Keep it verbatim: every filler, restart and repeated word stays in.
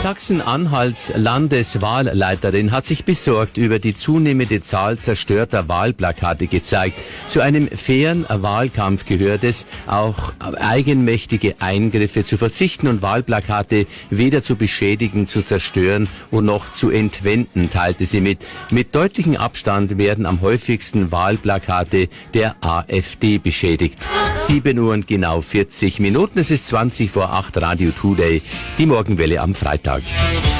Sachsen-Anhalts Landeswahlleiterin hat sich besorgt über die zunehmende Zahl zerstörter Wahlplakate gezeigt. Zu einem fairen Wahlkampf gehört es, auch eigenmächtige Eingriffe zu verzichten und Wahlplakate weder zu beschädigen, zu zerstören und noch zu entwenden, teilte sie mit. Mit deutlichem Abstand werden am häufigsten Wahlplakate der AfD beschädigt. sieben Uhr und genau vierzig Minuten, es ist zwanzig vor acht, Radio Today, die Morgenwelle am Freitag.